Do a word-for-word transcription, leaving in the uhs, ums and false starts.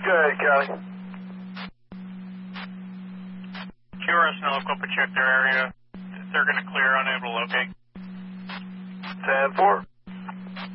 Go ahead, Kelly. Q R S and helicopter check their area. They're going to clear, unable to locate. ten four.